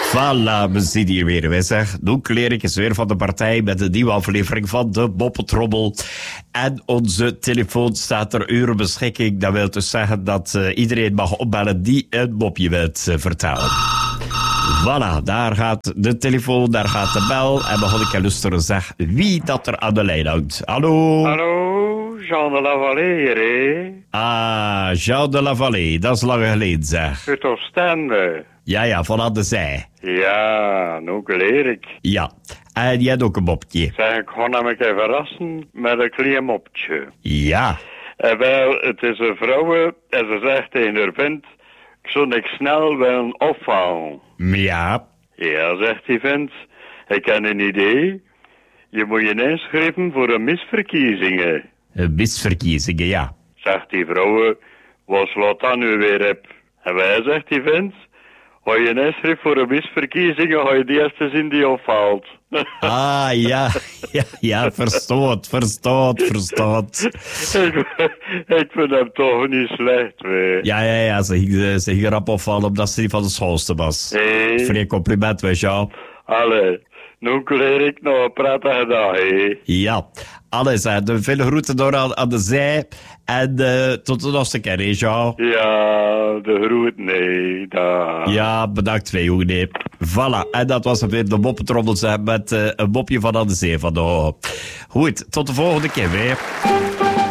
Voilà, we zien hier weer. Wij zeggen, Noem Klerik is weer van de partij met een nieuwe aflevering van de Moppetrommel. En onze telefoon staat ter uw beschikking. Dat wil dus zeggen dat iedereen mag opbellen die een mopje wilt vertellen. Voilà, daar gaat de telefoon, daar gaat de bel. En begon ik luisteren zeg wie dat er aan de lijn hangt. Hallo? Hallo, Jean de la Vallée hier, hè? Ah, Jean de la Vallée, dat is lang geleden zeg. Uit Oostende. Ja, van aan de zij. Ja, Noem Klerik. Ja, en jij hebt ook een mopje. Zeg, ik ga hem even verrassen met een klein mopje. Ja. Wel, het is een vrouw en ze zegt tegen haar vent, ik zou ik snel willen opvallen. Ja. Ja, zegt die vent, ik heb een idee. Je moet je inschrijven voor een misverkiezingen. Misverkiezingen, ja. Zegt die vrouw, wat slaat dan nu weer op? En wij, zegt die vent, als je inschrijft voor een misverkiezingen, ga je de eerste zin die opvalt. Ah, ja, verstoot. Ik vind hem toch niet slecht, weet. Ja, ze ging erop opvallen omdat ze niet van de schoolste was. Hey. Vrij compliment, weet je wel. Allee, nu kleer ik nog een prettige dag, hè. Ja, alles, de veel groeten door aan de zij. En tot de laatste keer, hè, Jean. Ja, de groet, nee, daar. Ja, bedankt, twee jongen, nee. Voilà, en dat was weer de moppetrommel met een mopje van aan de zee van de Goed, tot de volgende keer weer.